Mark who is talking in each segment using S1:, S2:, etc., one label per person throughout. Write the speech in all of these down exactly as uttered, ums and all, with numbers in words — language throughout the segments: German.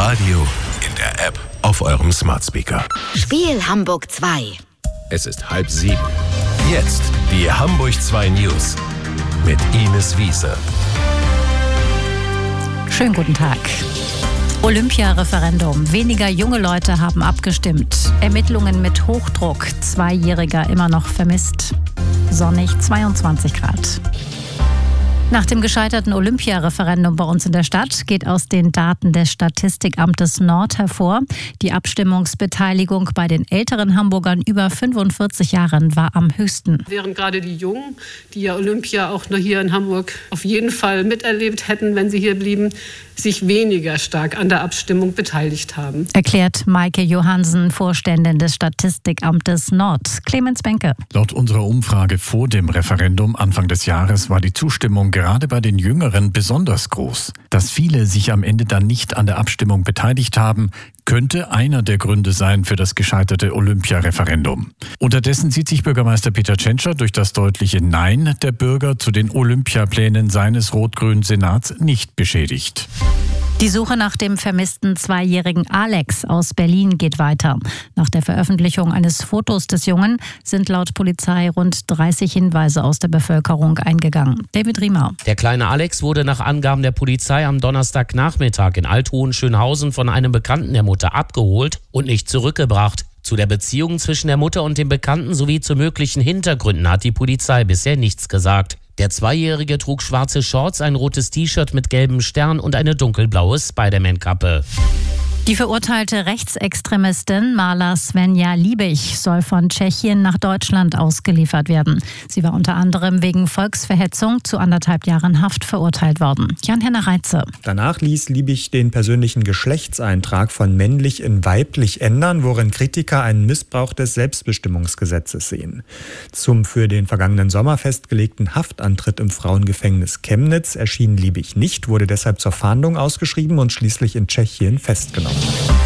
S1: Radio, in der App, auf eurem Smart Speaker.
S2: Spiel Hamburg zwei.
S1: Es ist halb sieben. Jetzt die Hamburg zwei News mit Ines Wiese.
S3: Schönen guten Tag. Olympia-Referendum. Weniger junge Leute haben abgestimmt. Ermittlungen mit Hochdruck. Zweijähriger immer noch vermisst. Sonnig, zweiundzwanzig Grad. Nach dem gescheiterten Olympia-Referendum bei uns in der Stadt geht aus den Daten des Statistikamtes Nord hervor, die Abstimmungsbeteiligung bei den älteren Hamburgern über fünfundvierzig Jahren war am höchsten.
S4: Während gerade die Jungen, die ja Olympia auch nur hier in Hamburg auf jeden Fall miterlebt hätten, wenn sie hier blieben, sich weniger stark an der Abstimmung beteiligt haben.
S3: Erklärt Maike Johansen, Vorständin des Statistikamtes Nord. Clemens Benke.
S5: Laut unserer Umfrage vor dem Referendum Anfang des Jahres war die Zustimmung gerade bei den Jüngeren besonders groß. Dass viele sich am Ende dann nicht an der Abstimmung beteiligt haben, könnte einer der Gründe sein für das gescheiterte Olympia-Referendum. Unterdessen sieht sich Bürgermeister Peter Tschentscher durch das deutliche Nein der Bürger zu den Olympiaplänen seines rot-grünen Senats nicht beschädigt.
S3: Die Suche nach dem vermissten zweijährigen Alex aus Berlin geht weiter. Nach der Veröffentlichung eines Fotos des Jungen sind laut Polizei rund dreißig Hinweise aus der Bevölkerung eingegangen. David Riemer.
S6: Der kleine Alex wurde nach Angaben der Polizei am Donnerstagnachmittag in Althohenschönhausen von einem Bekannten der Mutter abgeholt und nicht zurückgebracht. Zu der Beziehung zwischen der Mutter und dem Bekannten sowie zu möglichen Hintergründen hat die Polizei bisher nichts gesagt. Der Zweijährige trug schwarze Shorts, ein rotes T-Shirt mit gelbem Stern und eine dunkelblaue Spider-Man-Kappe.
S3: Die verurteilte Rechtsextremistin Marla Svenja Liebig soll von Tschechien nach Deutschland ausgeliefert werden. Sie war unter anderem wegen Volksverhetzung zu anderthalb Jahren Haft verurteilt worden. Jan-Henner Reitze.
S7: Danach ließ Liebig den persönlichen Geschlechtseintrag von männlich in weiblich ändern, worin Kritiker einen Missbrauch des Selbstbestimmungsgesetzes sehen. Zum für den vergangenen Sommer festgelegten Haftantritt im Frauengefängnis Chemnitz erschien Liebig nicht, wurde deshalb zur Fahndung ausgeschrieben und schließlich in Tschechien festgenommen.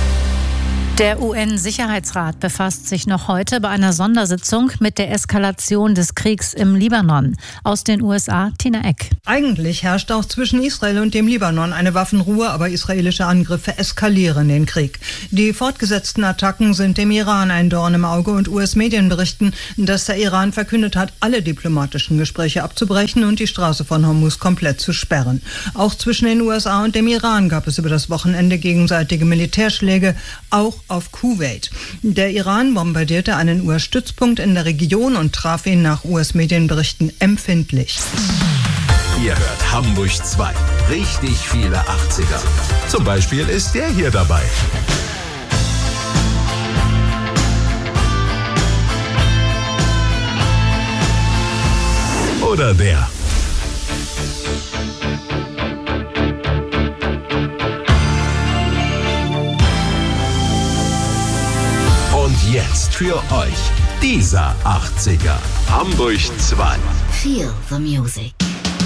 S3: Der U N-Sicherheitsrat befasst sich noch heute bei einer Sondersitzung mit der Eskalation des Kriegs im Libanon. Aus den U S A, Tina Eck.
S8: Eigentlich herrscht auch zwischen Israel und dem Libanon eine Waffenruhe, aber israelische Angriffe eskalieren den Krieg. Die fortgesetzten Attacken sind dem Iran ein Dorn im Auge und U S-Medien berichten, dass der Iran verkündet hat, alle diplomatischen Gespräche abzubrechen und die Straße von Hormuz komplett zu sperren. Auch zwischen den U S A und dem Iran gab es über das Wochenende gegenseitige Militärschläge, auch auf Kuwait. Der Iran bombardierte einen U S-Stützpunkt in der Region und traf ihn nach U S-Medienberichten empfindlich.
S1: Ihr hört Hamburg zwei. Richtig viele achtziger. Zum Beispiel ist der hier dabei. Oder der. Und jetzt für euch dieser achtziger. Hamburg zwei.
S2: Feel the music.